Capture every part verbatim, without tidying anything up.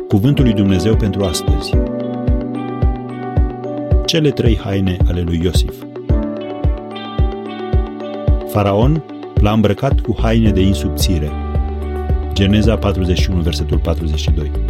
Cuvântul lui Dumnezeu pentru astăzi. Cele trei haine ale lui Iosif. Faraon l-a îmbrăcat cu haine de insubțire. Geneza patruzeci și unu, versetul patruzeci și doi.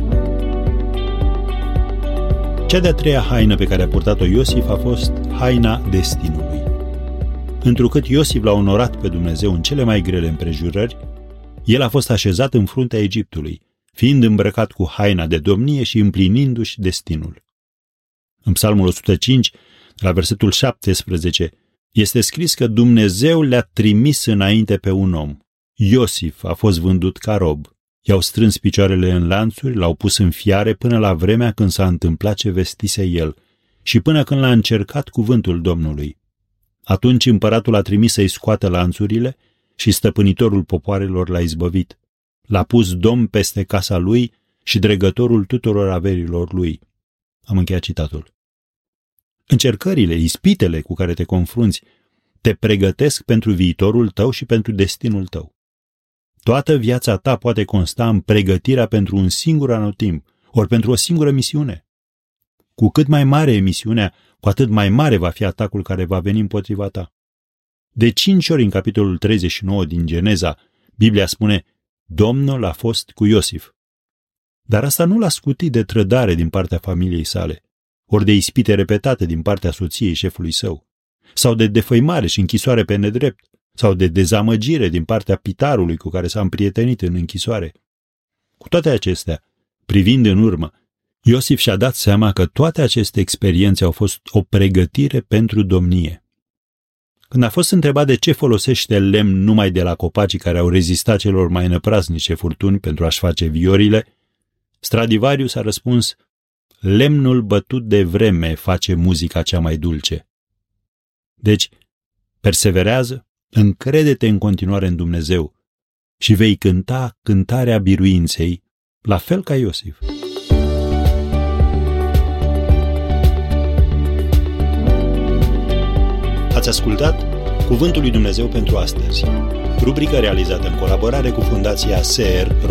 Cea de-a treia haină pe care a purtat-o Iosif a fost haina destinului. Întrucât Iosif l-a onorat pe Dumnezeu în cele mai grele împrejurări, el a fost așezat în fruntea Egiptului, fiind îmbrăcat cu haina de domnie și împlinindu-și destinul. În Psalmul o sută cinci, la versetul șaptesprezece, este scris că Dumnezeu le-a trimis înainte pe un om. Iosif a fost vândut ca rob. I-au strâns picioarele în lanțuri, l-au pus în fiare până la vremea când s-a întâmplat ce vestise el și până când l-a încercat cuvântul Domnului. Atunci împăratul a trimis să-i scoată lanțurile și stăpânitorul popoarelor l-a izbăvit. L-a pus domn peste casa lui și dregătorul tuturor averilor lui. Am încheiat citatul. Încercările, ispitele cu care te confrunți te pregătesc pentru viitorul tău și pentru destinul tău. Toată viața ta poate consta în pregătirea pentru un singur anotimp, ori pentru o singură misiune. Cu cât mai mare e misiunea, cu atât mai mare va fi atacul care va veni împotriva ta. De cinci ori în capitolul treizeci și nouă din Geneza, Biblia spune: Domnul a fost cu Iosif. Dar asta nu l-a scutit de trădare din partea familiei sale, ori de ispite repetate din partea soției șefului său, sau de defăimare și închisoare pe nedrept, sau de dezamăgire din partea pitarului cu care s-a împrietenit în închisoare. Cu toate acestea, privind în urmă, Iosif și-a dat seama că toate aceste experiențe au fost o pregătire pentru domnie. Când a fost întrebat de ce folosește lemn numai de la copacii care au rezistat celor mai năprasnice furtuni pentru a-și face viorile, Stradivarius a răspuns: lemnul bătut de vreme face muzica cea mai dulce. Deci, perseverează, încrede-te în continuare în Dumnezeu și vei cânta cântarea biruinței, la fel ca Iosif. Ați ascultat Cuvântul lui Dumnezeu pentru astăzi, rubrică realizată în colaborare cu Fundația S E R